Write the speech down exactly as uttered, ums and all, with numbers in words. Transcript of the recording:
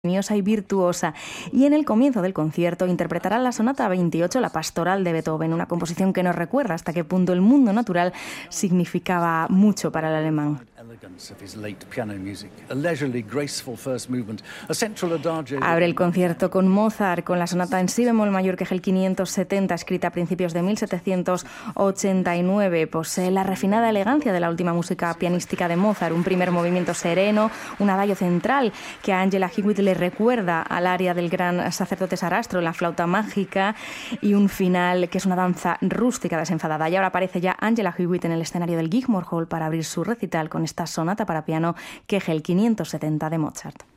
y virtuosa, y en el comienzo del concierto interpretará la sonata veintiocho, la pastoral de Beethoven, una composición que nos recuerda hasta qué punto el mundo natural significaba mucho para el alemán. Abre el concierto con Mozart, con la sonata en si bemol mayor que el quinientos setenta, escrita a principios de mil setecientos ochenta y nueve. Posee la refinada elegancia de la última música pianística de Mozart, un primer movimiento sereno, un adagio central que a Angela Hewitt le recuerda al aria del gran sacerdote Sarastro, la flauta mágica, y un final que es una danza rústica desenfadada. Y ahora aparece ya Angela Hewitt en el escenario del Wigmore Hall para abrir su recital con esta sonata para piano Kegel quinientos setenta de Mozart.